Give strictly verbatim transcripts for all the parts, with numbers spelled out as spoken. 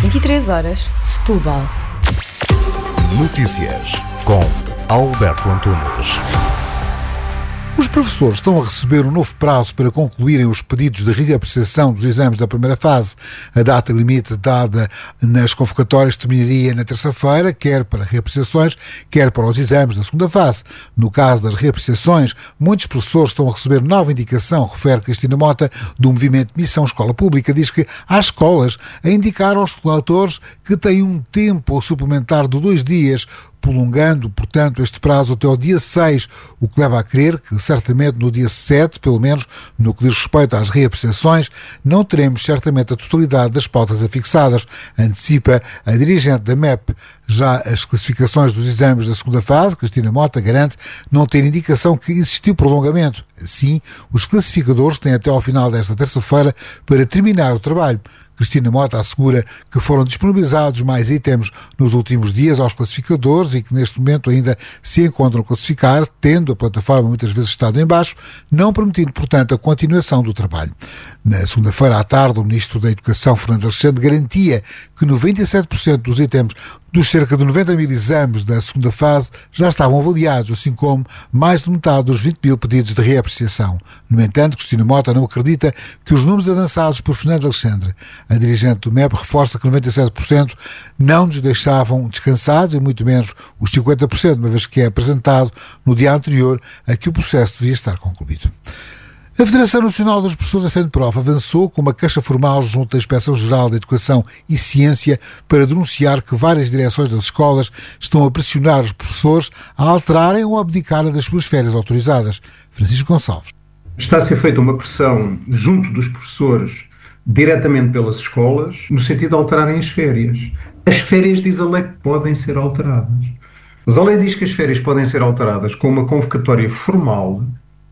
vinte e três horas, Setúbal. Notícias com Alberto Antunes. Os professores estão a receber um novo prazo para concluírem os pedidos de reapreciação dos exames da primeira fase. A data limite dada nas convocatórias terminaria na terça-feira, quer para reapreciações, quer para os exames da segunda fase. No caso das reapreciações, muitos professores estão a receber nova indicação, refere Cristina Mota, do movimento Missão Escola Pública. Diz que há escolas a indicar aos relatores que têm um tempo suplementar de dois dias, prolongando, portanto, este prazo até ao dia seis, o que leva a crer que, certamente, no dia sete, pelo menos, no que diz respeito às reapreciações, não teremos, certamente, a totalidade das pautas afixadas, antecipa a dirigente da M E P. Já as classificações dos exames da segunda fase, Cristina Mota garante não ter indicação que existiu prolongamento. Assim, os classificadores têm até ao final desta terça-feira para terminar o trabalho. Cristina Mota assegura que foram disponibilizados mais itens nos últimos dias aos classificadores e que neste momento ainda se encontram a classificar, tendo a plataforma muitas vezes estado em baixo, não permitindo, portanto, a continuação do trabalho. Na segunda-feira à tarde, o Ministro da Educação, Fernando Alexandre, garantia que noventa e sete por cento dos itens dos cerca de noventa mil exames da segunda fase já estavam avaliados, assim como mais de metade dos vinte mil pedidos de reapreciação. No entanto, Cristina Mota não acredita que os números avançados por Fernando Alexandre. A dirigente do M E P reforça que noventa e sete por cento não nos deixavam descansados e muito menos os cinquenta por cento, uma vez que é apresentado no dia anterior a que o processo devia estar concluído. A Federação Nacional dos Professores, a FENPROF, avançou com uma queixa formal junto da Inspeção-Geral da Educação e Ciência para denunciar que várias direções das escolas estão a pressionar os professores a alterarem ou abdicarem das suas férias autorizadas. Francisco Gonçalves. Está a ser feita uma pressão junto dos professores diretamente pelas escolas, no sentido de alterarem as férias. As férias, diz a lei, que podem ser alteradas. Mas a lei diz que as férias podem ser alteradas com uma convocatória formal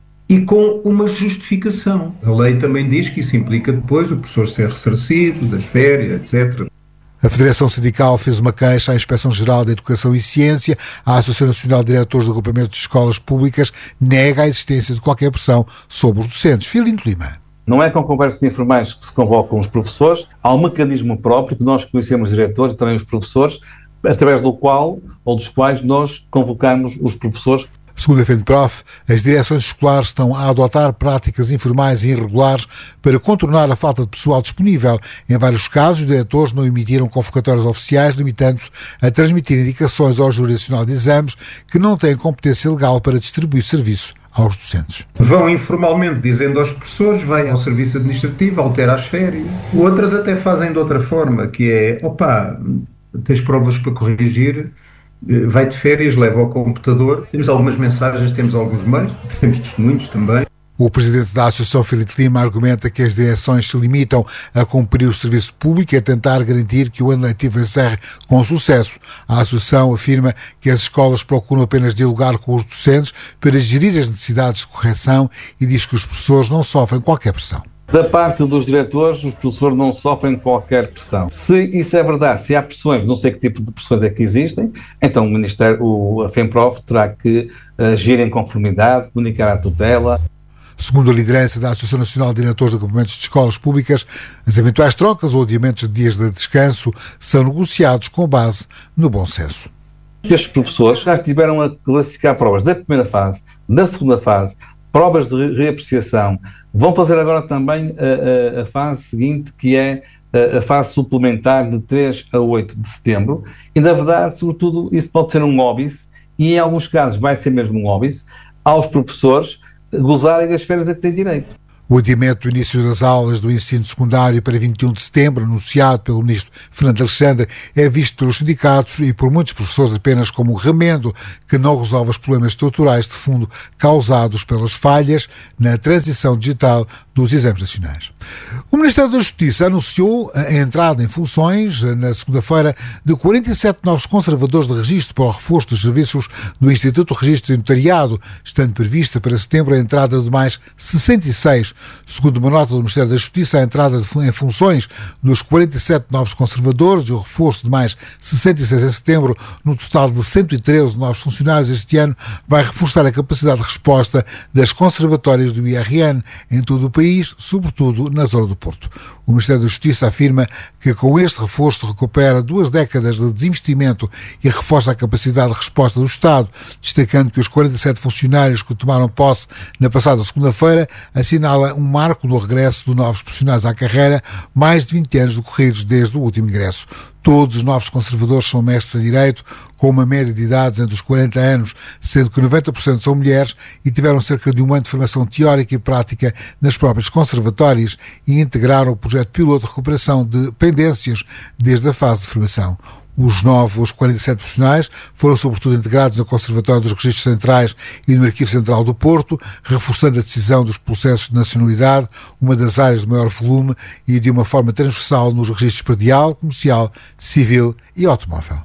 e com uma justificação. A lei também diz que isso implica depois o professor ser ressarcido das férias, etcétera. A Federação Sindical fez uma queixa à Inspeção-Geral da Educação e Ciência. A Associação Nacional de Diretores de Agrupamentos de Escolas Públicas nega a existência de qualquer pressão sobre os docentes. Filinto Lima. Não é com conversas informais que se convocam os professores. Há um mecanismo próprio que nós conhecemos, os diretores e também os professores, através do qual ou dos quais nós convocamos os professores. Segundo a FENPROF, as direções escolares estão a adotar práticas informais e irregulares para contornar a falta de pessoal disponível. Em vários casos, os diretores não emitiram convocatórias oficiais, limitando-se a transmitir indicações ao Júri Nacional de Exames que não têm competência legal para distribuir serviço aos docentes. Vão informalmente dizendo aos professores, vai ao serviço administrativo, altera as férias. Outras até fazem de outra forma, que é, opa, tens provas para corrigir, vai de férias, leva ao computador. Temos algumas mensagens, temos alguns mails, temos testemunhos também. O presidente da Associação, Filinto Lima, argumenta que as direções se limitam a cumprir o serviço público e a tentar garantir que o ano letivo encerre com sucesso. A Associação afirma que as escolas procuram apenas dialogar com os docentes para gerir as necessidades de correção e diz que os professores não sofrem qualquer pressão. Da parte dos diretores, os professores não sofrem qualquer pressão. Se isso é verdade, se há pressões, não sei que tipo de pressões é que existem, então o Ministério, o, a FENPROF terá que agir em conformidade, comunicar à tutela. Segundo a liderança da Associação Nacional de Diretores de Agrupamentos de Escolas Públicas, as eventuais trocas ou adiamentos de dias de descanso são negociados com base no bom senso. Estes professores já estiveram a classificar provas da primeira fase, da segunda fase, provas de reapreciação. Vão fazer agora também a, a, a fase seguinte, que é a, a fase suplementar de três a oito de setembro. E, na verdade, sobretudo, isso pode ser um óbice, e em alguns casos vai ser mesmo um óbice, aos professores gozarem das férias a que têm direito. O adiamento do início das aulas do ensino secundário para vinte e um de setembro, anunciado pelo ministro Fernando Alexandre, é visto pelos sindicatos e por muitos professores apenas como um remendo que não resolve os problemas estruturais de fundo causados pelas falhas na transição digital dos exames nacionais. O Ministério da Justiça anunciou a entrada em funções, na segunda-feira, de quarenta e sete novos conservadores de registro para o reforço dos serviços do Instituto de Registro e Notariado, estando prevista para setembro a entrada de mais sessenta e seis Segundo uma nota do Ministério da Justiça, a entrada em funções dos quarenta e sete novos conservadores e o reforço de mais sessenta e seis em setembro, no total de cento e treze novos funcionários este ano, vai reforçar a capacidade de resposta das conservatórias do I R N em todo o país, sobretudo na zona do Porto. O Ministério da Justiça afirma que com este reforço recupera duas décadas de desinvestimento e reforça a capacidade de resposta do Estado, destacando que os quarenta e sete funcionários que tomaram posse na passada segunda-feira assinala um marco no regresso de novos profissionais à carreira, mais de vinte anos decorridos desde o último ingresso. Todos os novos conservadores são mestres em Direito, com uma média de idades entre os quarenta anos, sendo que noventa por cento são mulheres, e tiveram cerca de um ano de formação teórica e prática nas próprias conservatórias e integraram o projeto piloto de recuperação de pendências desde a fase de formação. Os novos quarenta e sete profissionais foram sobretudo integrados no Conservatório dos Registros Centrais e no Arquivo Central do Porto, reforçando a decisão dos processos de nacionalidade, uma das áreas de maior volume, e de uma forma transversal nos registros predial, comercial, civil e automóvel.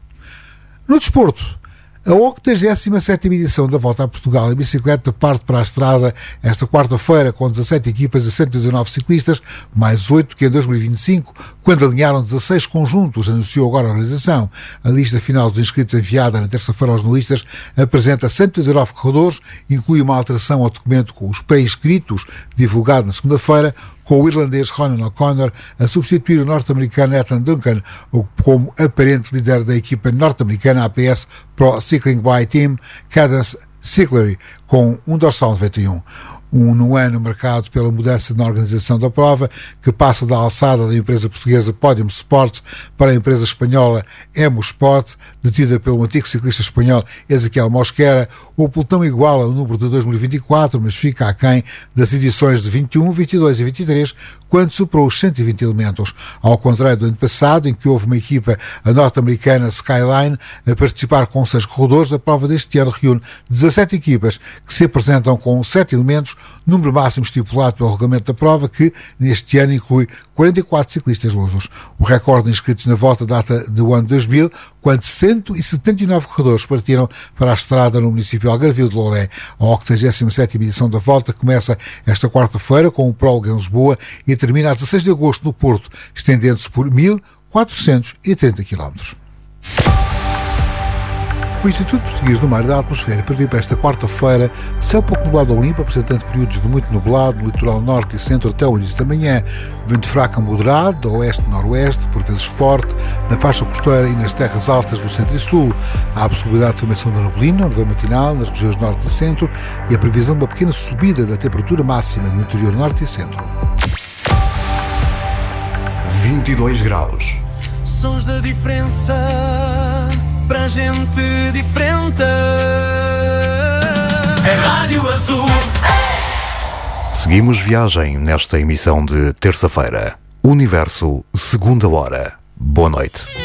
No desporto, a octogésima sétima edição da Volta a Portugal em bicicleta parte para a estrada esta quarta-feira com dezassete equipas e cento e dezanove ciclistas, mais oito que em dois mil e vinte e cinco, quando alinharam dezasseis conjuntos, anunciou agora a organização. A lista final dos inscritos enviada na terça-feira aos jornalistas apresenta cento e dezanove corredores, inclui uma alteração ao documento com os pré-inscritos, divulgado na segunda-feira, com o irlandês Ronan O'Connor a substituir o norte-americano Ethan Duncan como aparente líder da equipa norte-americana A P S Pro Cycling by Team Cadence Cyclery, com um dorsal noventa e um. Um no ano marcado pela mudança na organização da prova, que passa da alçada da empresa portuguesa Podium Sports para a empresa espanhola Emo Sport, detida pelo antigo ciclista espanhol Ezequiel Mosquera. O pelotão iguala o número de dois mil e vinte e quatro, mas fica aquém das edições de vinte e um, vinte e dois e vinte e três, quando superou os cento e vinte elementos, ao contrário do ano passado, em que houve uma equipa, a norte-americana Skyline, a participar com seis corredores. A prova deste ano reúne dezassete equipas que se apresentam com sete elementos, número máximo estipulado pelo regulamento da prova, que neste ano inclui quarenta e quatro ciclistas lusos. O recorde de inscritos na volta data do ano dois mil, quando cento e setenta e nove corredores partiram para a estrada no município algarvio de Louré. A octogésima sétima edição da volta começa esta quarta-feira com o prólogo em Lisboa e termina a dezasseis de agosto no Porto, estendendo-se por mil quatrocentos e trinta quilómetros. O Instituto Português do Mar e da Atmosfera prevê para esta quarta-feira céu pouco nublado ou limpo, apresentando períodos de muito nublado no litoral norte e centro até o início da manhã. Vento fraco a moderado, a oeste-noroeste, por vezes forte, na faixa costeira e nas terras altas do centro e sul. Há a possibilidade de formação de neblina, nuvem matinal, nas regiões norte e centro, e a previsão de uma pequena subida da temperatura máxima no interior norte e centro. vinte e dois graus. Sons da diferença para gente diferente. É Rádio Azul. Seguimos viagem nesta emissão de terça-feira. Universo, segunda hora. Boa noite.